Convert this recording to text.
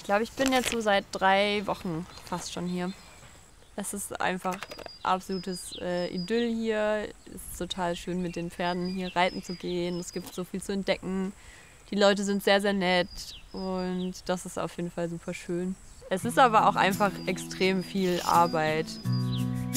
Ich glaube, ich bin jetzt so seit 3 Wochen fast schon hier. Es ist einfach absolutes Idyll hier. Es ist total schön, mit den Pferden hier reiten zu gehen. Es gibt so viel zu entdecken. Die Leute sind sehr, sehr nett und das ist auf jeden Fall super schön. Es ist aber auch einfach extrem viel Arbeit.